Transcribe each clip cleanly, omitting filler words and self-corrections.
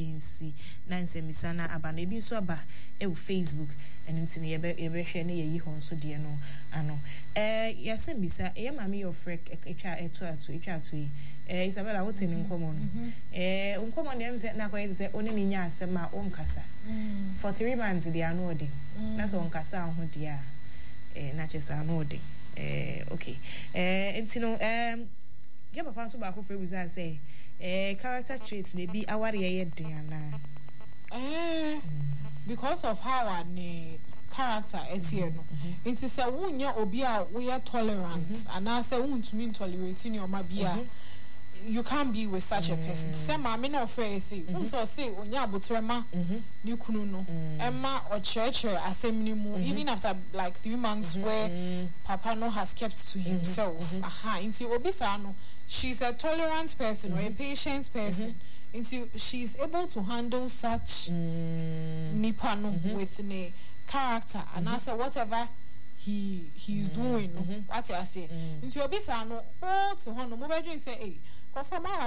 ensi na nsemisa na aba na ebi so aba Facebook and ntini yebe hwe na yeyi ho nso de no ano yasembisa mami your frek etwa atu Isabella what in common uncommon dem say na kwai say oni ni nya asem a onkasa for 3 months they are no dey na so onkasa ho dia na chesa no dey okay ntino ya papa so ba ko fe buza say character traits they be aware ye den na because of how an character is here no it is a wunya obi a we are tolerant and I say wuntumi tolerating your mabia you can't be with such a person say ma me no fair say so say onya abotrema ni kunu no emma or church assembly mu even after like 3 months where papa no has kept to himself into obisa no she's a tolerant person or a patient person into she's able to handle such nipa no with ne character and answer whatever he's doing what I say into obisa no all to hono mo bedwin say but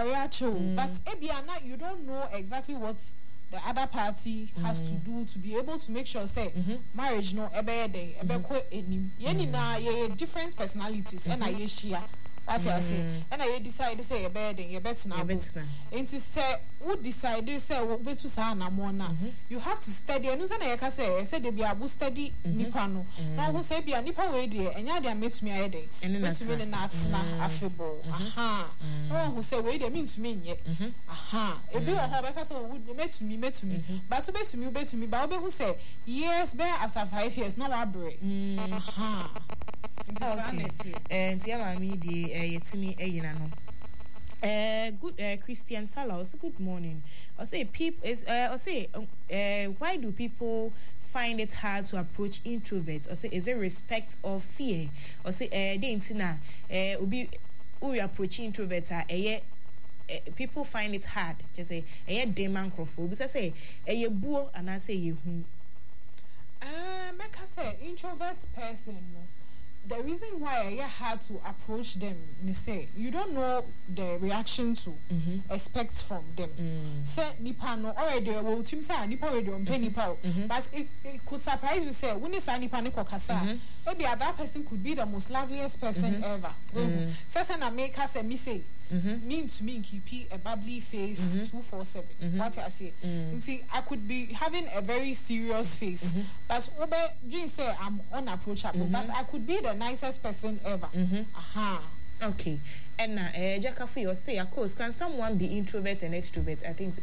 you don't know exactly what the other party has to do to be able to make sure say marriage no ebe dey ebe ko enim yeni na ye different personalities and I share what I say and I decide say ebe dey ye betina enti say who decide say we betu sa na mo na you have to study enu say na ye ka say dey be abu study nipa no na who say bia nipa we dey enya dey metumi aye dey metumi na atsna afebo no who say we dey metumi nye ebi wo ho be ka so metumi but so betumi ba obe who say yes be after 5 years no wa bre and mami di yetimi eyina no good Christian Salah good morning I say people is why do people find it hard to approach introverts or say is it respect or fear or say dey ntina obi who approach introverts people find it hard just say demand crofo bi say buo and I say yehu make I say introvert person no. The reason why I had to approach them, me say, you don't know the reaction to expect from them. Say nipa no already well team say nipa already on penny power, but it could surprise you say when you say nipa ne kokasa, maybe that person could be the most loveliest person ever. Say na make her say me say mean to me keep a bubbly face 247. What I say, you see, I could be having a very serious face, but you say I'm unapproachable, but I could be the nicest person ever. Okay. And Jakafu, you say, of course, can someone be introvert and extrovert? I think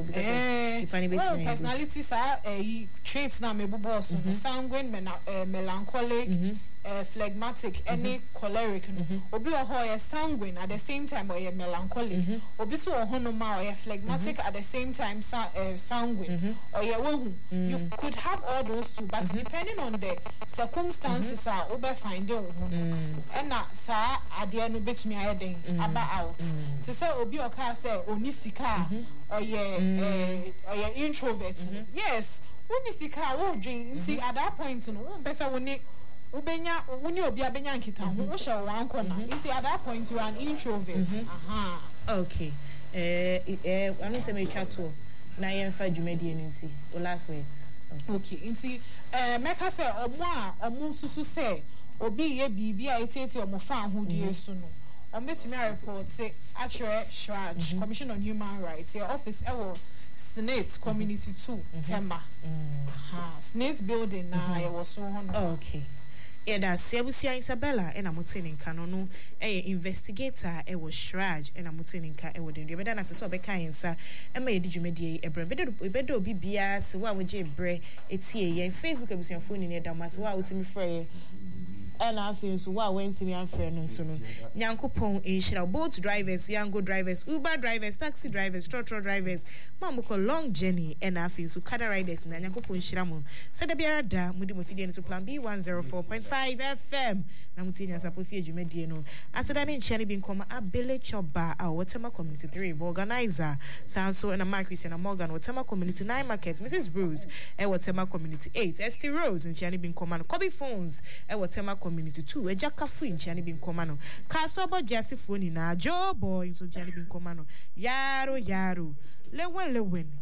well, personalities are traits now, maybe boss, sanguine, melancholic, phlegmatic, any choleric. Obi or sanguine at the same time or melancholic. Obi so honoma or phlegmatic at the same time sanguine or you could have all those two, but depending on the circumstances are over finding and na sa adia no betumi ayede about to say obi oka say onisika or ye introvert yes onisika wo dream see at that point no one person woni ubenya woni obi abenya nkita ho wo hye wan kona see at that point you are an introvert okay I know say me chat na yemfa dwumadi nsi o last words okay nti make us say omo susu say obi ye bibi a etete omo fa ahudie so no ometumi report say actually Shraj Commission on Human Rights your office ewo Senate Community 2 Tema Senate building na e was so hono okay yeah that's Sebusia Isabella and amutini nka no investigator e was Shraj and amutini nka e wodin de beda na se so be kan nsa e ma yedi dwumadi e bre beda obi bia se wa woje bre etie ye Facebook abusian phone ni da ma se wa utimi frɛ and I feel so wow went to me and friend so no nyankopon enhira both drivers yango drivers Uber drivers taxi drivers trotro drivers mamuko long journey and I feel so kada riders na nyankopon enhira mo so da biara da mudi mo fidie to plan B 104.5 FM na mutinya sapofie dwumadie no atada ne nchane bi nkoma abele choba a Wotema Community 3 organizer sanso and Mark Christian Morgan Wotema Community 9 market Mrs Bruce e Wotema Community 8 ST Rose nchane bi nkoma no Kobe Phones e Wotema Community 2 Ejakafu nchane bi nkoma no Kasobo Jasifo ni na Joe Boy nso nchane bi nkoma no yaro lewen